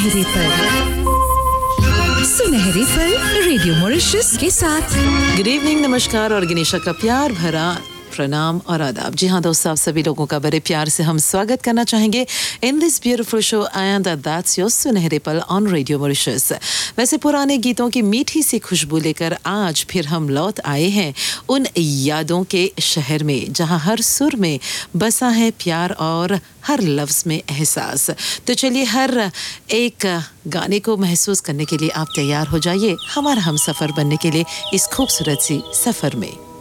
सुनहरे पल radio Mauritius के साथ। गुड इवनिंग, नमस्कार और गणेशा का प्यार भरा प्रणाम और आदाब। जी हाँ दोस्तों, आप सभी लोगों का बड़े प्यार से हम स्वागत करना चाहेंगे in this beautiful show and that's your सुनहरे पल ऑन रेडियो मॉरिशस। वैसे पुराने गीतों की मीठी सी खुशबू लेकर आज फिर हम लौट आए हैं उन यादों के शहर में जहाँ हर सुर में बसा है प्यार और हर लफ्ज में एहसास। तो चलिए हर एक गाने को महसूस करने के लिए आप तैयार हो जाइए हमारा हम सफ़र बनने के लिए इस खूबसूरत सी सफ़र में।